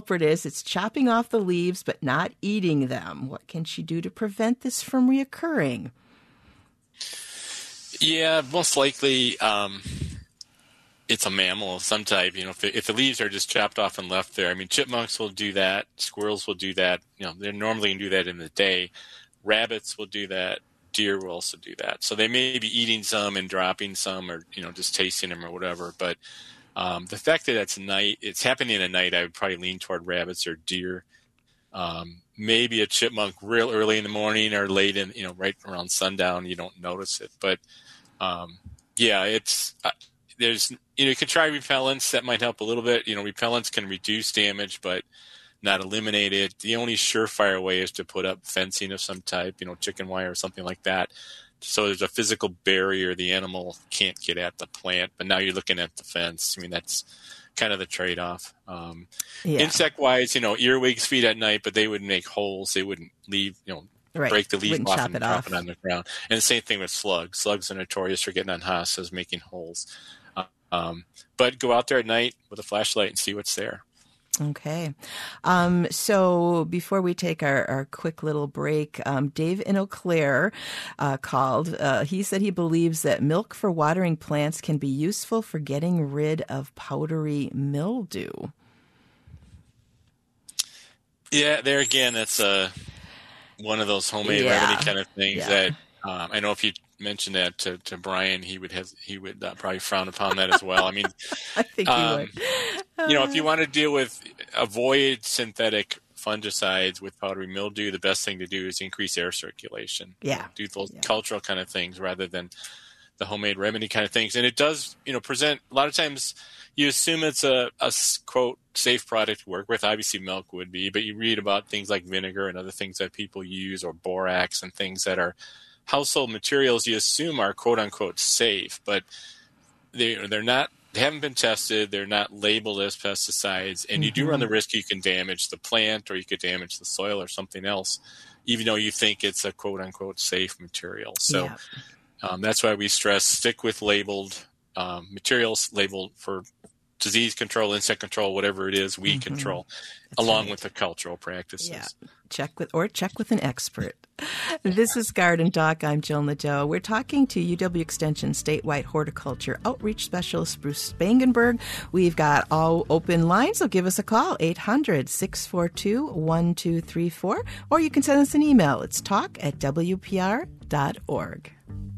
culprit is. It's chopping off the leaves but not eating them. What can she do to prevent this from reoccurring? Yeah, most likely it's a mammal of some type. If the leaves are just chopped off and left there, I mean, chipmunks will do that. Squirrels will do that. They normally can do that in the day. Rabbits will do that. Deer will also do that. So they may be eating some and dropping some, or just tasting them or whatever. But the fact that it's happening at night, I would probably lean toward rabbits or deer. Maybe a chipmunk real early in the morning or late in, right around sundown, you don't notice it. But you can try repellents. That might help a little bit. Repellents can reduce damage, but not eliminate it. The only surefire way is to put up fencing of some type, chicken wire or something like that. So there's a physical barrier. The animal can't get at the plant, but now you're looking at the fence. I mean, that's kind of the trade-off. Insect-wise, earwigs feed at night, but they would make holes. They wouldn't leave, break the leaf off and drop it on the ground. And the same thing with slugs. Slugs are notorious for getting on hostas, making holes. But go out there at night with a flashlight and see what's there. Okay. So before we take our quick little break, Dave in Eau Claire called. He said he believes that milk for watering plants can be useful for getting rid of powdery mildew. Yeah, there again, that's one of those homemade remedy kind of things that I know if you mentioned that to Brian, he would probably frown upon that as well. I mean, I think he would. If you want to avoid synthetic fungicides with powdery mildew, the best thing to do is increase air circulation. Yeah. Do those cultural kind of things rather than the homemade remedy kind of things. And it does, present a lot of times. You assume it's a quote safe product to work with. Obviously, milk would be, but you read about things like vinegar and other things that people use, or borax and things that are household materials you assume are quote unquote safe, but they're not. They haven't been tested. They're not labeled as pesticides, and you do run the risk you can damage the plant, or you could damage the soil or something else, even though you think it's a quote unquote safe material. So that's why we stress stick with labeled materials, labeled for disease control, insect control, whatever it is, weed control, along with the cultural practices. Yeah. Check with an expert. This is Garden Talk. I'm Jill Nadeau. We're talking to UW Extension statewide horticulture outreach specialist Bruce Spangenberg. We've got all open lines, so give us a call, 800-642-1234, or you can send us an email. It's talk@wpr.org.